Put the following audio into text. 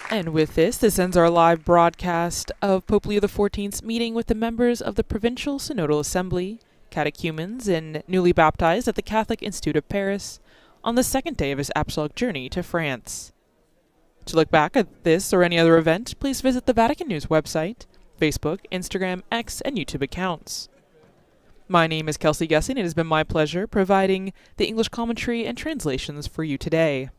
And with this ends our live broadcast of Pope Leo XIV's meeting with the members of the Provincial Synodal Assembly, catechumens, and newly baptized at the Catholic Institute of Paris on the second day of his apostolic journey to France. To look back at this or any other event, please visit the Vatican News website, Facebook, Instagram, X, and YouTube accounts. My name is Kelsey Guessing, and it has been my pleasure providing the English commentary and translations for you today.